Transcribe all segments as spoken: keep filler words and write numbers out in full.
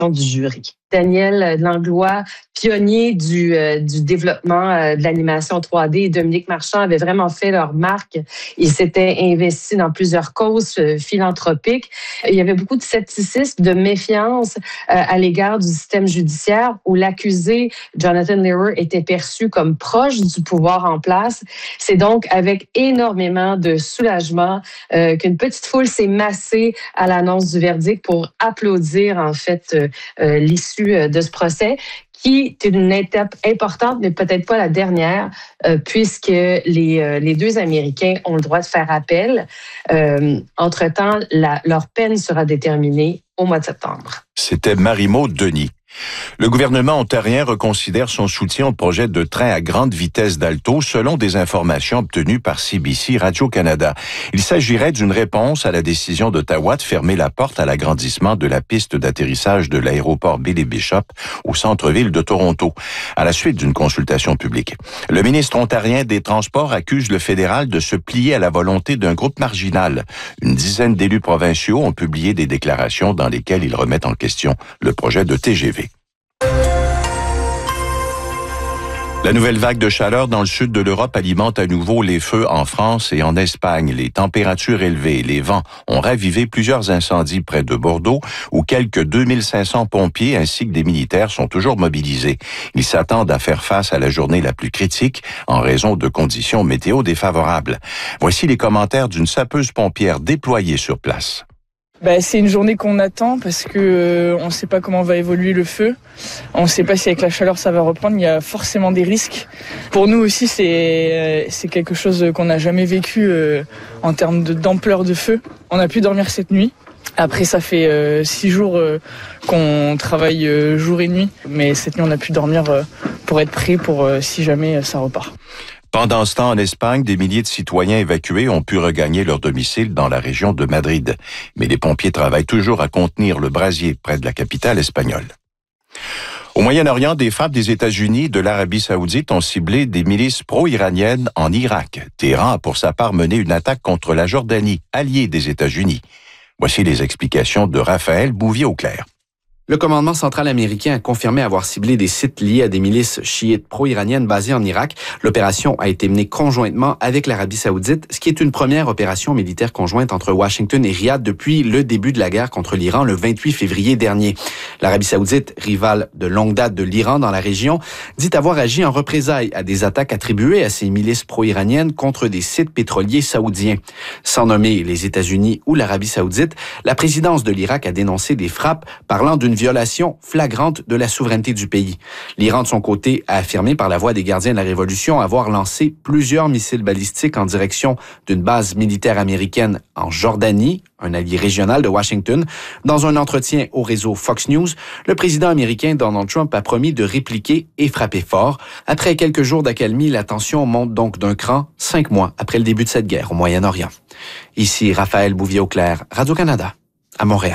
du jury. Daniel Langlois, pionnier du, euh, du développement euh, de l'animation trois D, et Dominique Marchand avaient vraiment fait leur marque. Ils s'étaient investis dans plusieurs causes euh, philanthropiques. Il y avait beaucoup de scepticisme, de méfiance euh, à l'égard du système judiciaire où l'accusé, Jonathan Lehrer, était perçu comme proche du pouvoir en place. C'est donc avec énormément de soulagement euh, qu'une petite foule s'est massée à l'annonce du verdict pour applaudir en fait euh, euh, l'issue de ce procès, qui est une étape importante, mais peut-être pas la dernière, euh, puisque les, euh, les deux Américains ont le droit de faire appel. Euh, entre-temps, la, leur peine sera déterminée au mois de septembre. C'était Marie-Maude Denis. Le gouvernement ontarien reconsidère son soutien au projet de train à grande vitesse d'Alto, selon des informations obtenues par C B C Radio-Canada. Il s'agirait d'une réponse à la décision d'Ottawa de fermer la porte à l'agrandissement de la piste d'atterrissage de l'aéroport Bailey-Bishop au centre-ville de Toronto, à la suite d'une consultation publique. Le ministre ontarien des Transports accuse le fédéral de se plier à la volonté d'un groupe marginal. Une dizaine d'élus provinciaux ont publié des déclarations dans lesquelles ils remettent en question le projet de T G V. La nouvelle vague de chaleur dans le sud de l'Europe alimente à nouveau les feux en France et en Espagne. Les températures élevées et les vents ont ravivé plusieurs incendies près de Bordeaux, où quelques deux mille cinq cents pompiers ainsi que des militaires sont toujours mobilisés. Ils s'attendent à faire face à la journée la plus critique en raison de conditions météo défavorables. Voici les commentaires d'une sapeuse pompière déployée sur place. Ben, c'est une journée qu'on attend parce que euh, on ne sait pas comment va évoluer le feu. On ne sait pas si avec la chaleur ça va reprendre. Il y a forcément des risques. Pour nous aussi, c'est euh, c'est quelque chose qu'on n'a jamais vécu euh, en termes de, d'ampleur de feu. On a pu dormir cette nuit. Après, ça fait euh, six jours euh, qu'on travaille euh, jour et nuit. Mais cette nuit, on a pu dormir euh, pour être prêt pour euh, si jamais euh, ça repart. Pendant ce temps, en Espagne, des milliers de citoyens évacués ont pu regagner leur domicile dans la région de Madrid. Mais les pompiers travaillent toujours à contenir le brasier près de la capitale espagnole. Au Moyen-Orient, des frappes des États-Unis et de l'Arabie saoudite ont ciblé des milices pro-iraniennes en Irak. Téhéran a pour sa part mené une attaque contre la Jordanie, alliée des États-Unis. Voici les explications de Raphaël Bouvier-Auclair. Le commandement central américain a confirmé avoir ciblé des sites liés à des milices chiites pro-iraniennes basées en Irak. L'opération a été menée conjointement avec l'Arabie saoudite, ce qui est une première opération militaire conjointe entre Washington et Riyad depuis le début de la guerre contre l'Iran le vingt-huit février dernier. L'Arabie saoudite, rivale de longue date de l'Iran dans la région, dit avoir agi en représailles à des attaques attribuées à ces milices pro-iraniennes contre des sites pétroliers saoudiens. Sans nommer les États-Unis ou l'Arabie saoudite, la présidence de l'Irak a dénoncé des frappes parlant d'une violation flagrante de la souveraineté du pays. L'Iran, de son côté, a affirmé par la voix des gardiens de la Révolution avoir lancé plusieurs missiles balistiques en direction d'une base militaire américaine en Jordanie, un allié régional de Washington. Dans un entretien au réseau Fox News, le président américain Donald Trump a promis de répliquer et frapper fort. Après quelques jours d'accalmie, la tension monte donc d'un cran, cinq mois après le début de cette guerre au Moyen-Orient. Ici Raphaël Bouvier-Auclair, Radio-Canada, à Montréal.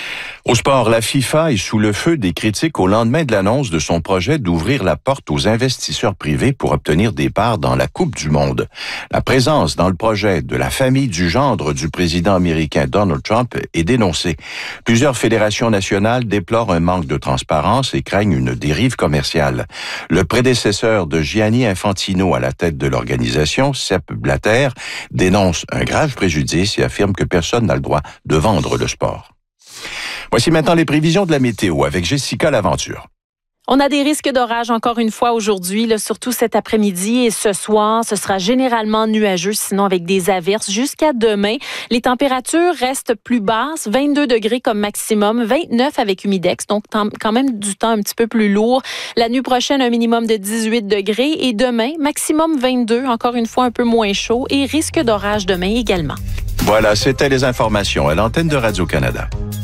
Au sport, la FIFA est sous le feu des critiques au lendemain de l'annonce de son projet d'ouvrir la porte aux investisseurs privés pour obtenir des parts dans la Coupe du Monde. La présence dans le projet de la famille du gendre du président américain Donald Trump est dénoncée. Plusieurs fédérations nationales déplorent un manque de transparence et craignent une dérive commerciale. Le prédécesseur de Gianni Infantino à la tête de l'organisation, Sepp Blatter, dénonce un grave préjudice et affirme que personne n'a le droit de vendre le sport. Voici maintenant les prévisions de la météo avec Jessica Laventure. On a des risques d'orage encore une fois aujourd'hui, là, surtout cet après-midi et ce soir. Ce sera généralement nuageux, sinon avec des averses jusqu'à demain. Les températures restent plus basses, vingt-deux degrés comme maximum, vingt-neuf avec humidex, donc quand même du temps un petit peu plus lourd. La nuit prochaine, un minimum de dix-huit degrés et demain, maximum vingt-deux, encore une fois un peu moins chaud et risque d'orage demain également. Voilà, c'était les informations à l'antenne de Radio-Canada.